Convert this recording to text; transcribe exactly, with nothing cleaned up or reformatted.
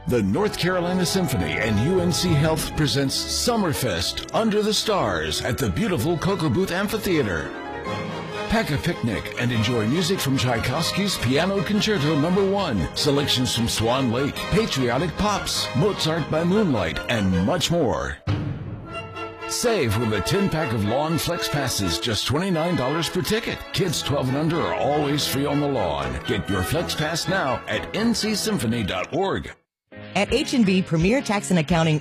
The North Carolina Symphony and U N C Health presents Summerfest Under the Stars at the beautiful Cocoa Booth Amphitheater. Pack a picnic and enjoy music from Tchaikovsky's Piano Concerto Number One, selections from Swan Lake, Patriotic Pops, Mozart by Moonlight, and much more. Save with a ten-pack of Lawn Flex Passes, just twenty-nine dollars per ticket. Kids twelve and under are always free on the lawn. Get your Flex Pass now at N C symphony dot org. At H and B Premier Tax and Accounting